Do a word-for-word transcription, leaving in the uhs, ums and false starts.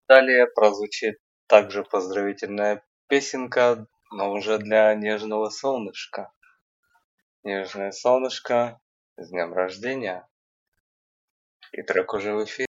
Далее прозвучит также поздравительная песенка, но уже для нежного солнышка. Нежное солнышко, с днем рождения! И трек уже в эфире.